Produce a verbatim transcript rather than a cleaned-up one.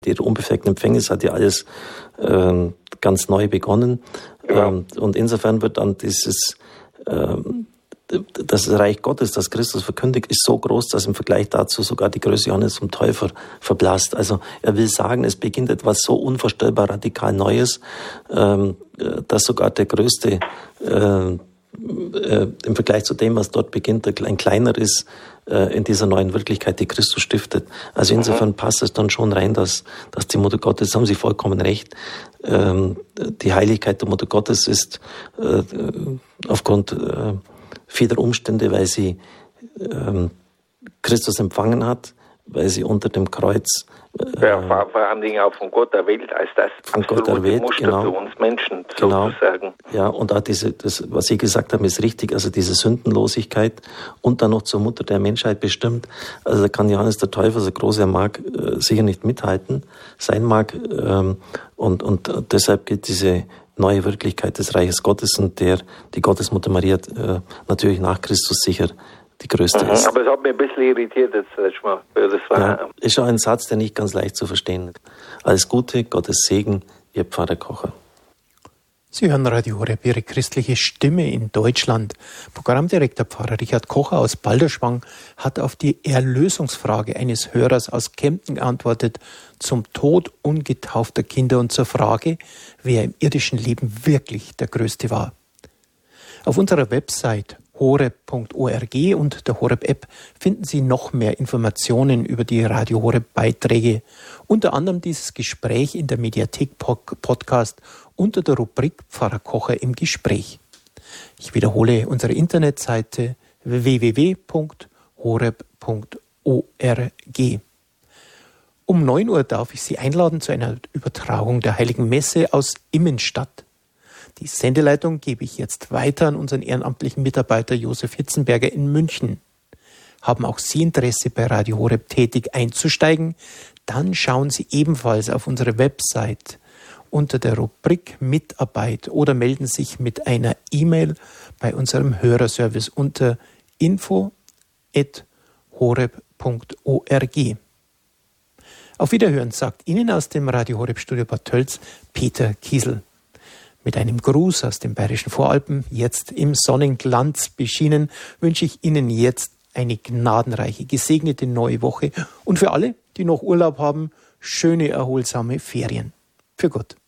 Der unbefleckte Empfängnis hat ja alles ähm, ganz neu begonnen. Ja. Ähm, und insofern wird dann dieses, ähm, das Reich Gottes, das Christus verkündigt, ist so groß, dass im Vergleich dazu sogar die Größe Johannes vom Täufer verblasst. Also er will sagen, es beginnt etwas so unvorstellbar radikal Neues, ähm, dass sogar der größte äh, Äh, im Vergleich zu dem, was dort beginnt, ein kleiner ist äh, in dieser neuen Wirklichkeit, die Christus stiftet. Also insofern mhm. passt es dann schon rein, dass, dass die Mutter Gottes, haben Sie vollkommen recht, ähm, die Heiligkeit der Mutter Gottes ist äh, aufgrund äh, vieler Umstände, weil sie äh, Christus empfangen hat, weil sie unter dem Kreuz äh, ja, vor, vor allen Dingen auch von Gott erwählt, als das von Gott erwählt, Muster genau. für uns Menschen genau. sozusagen. Ja, und auch diese, das, was Sie gesagt haben, ist richtig, also diese Sündenlosigkeit und dann noch zur Mutter der Menschheit bestimmt. Also da kann Johannes der Täufer, so groß er mag, äh, sicher nicht mithalten, sein mag. Ähm, und, und deshalb gilt diese neue Wirklichkeit des Reiches Gottes und der die Gottesmutter Maria äh, natürlich nach Christus sicher die größte mhm, ist. Aber es hat mich ein bisschen irritiert jetzt letztes Mal. Das war ja, ist schon ein Satz, der nicht ganz leicht zu verstehen ist. Alles Gute, Gottes Segen, Ihr Pfarrer Kocher. Sie hören Radio Horeb, Ihre christliche Stimme in Deutschland. Programmdirektor Pfarrer Richard Kocher aus Balderschwang hat auf die Erlösungsfrage eines Hörers aus Kempten geantwortet zum Tod ungetaufter Kinder und zur Frage, wer im irdischen Leben wirklich der Größte war. Auf unserer Website horeb punkt org und der Horeb-App finden Sie noch mehr Informationen über die Radio Horeb-Beiträge, unter anderem dieses Gespräch in der Mediathek-Podcast unter der Rubrik Pfarrer Kocher im Gespräch. Ich wiederhole unsere Internetseite w w w punkt horeb punkt org. Um neun Uhr darf ich Sie einladen zu einer Übertragung der Heiligen Messe aus Immenstadt. Die Sendeleitung gebe ich jetzt weiter an unseren ehrenamtlichen Mitarbeiter Josef Hitzenberger in München. Haben auch Sie Interesse, bei Radio Horeb tätig einzusteigen? Dann schauen Sie ebenfalls auf unsere Website unter der Rubrik Mitarbeit oder melden sich mit einer E-Mail bei unserem Hörerservice unter info at horeb punkt org. Auf Wiederhören sagt Ihnen aus dem Radio Horeb Studio Bad Tölz Peter Kiesel. Mit einem Gruß aus den Bayerischen Voralpen, jetzt im Sonnenglanz beschienen, wünsche ich Ihnen jetzt eine gnadenreiche, gesegnete neue Woche und für alle, die noch Urlaub haben, schöne, erholsame Ferien. Für Gott.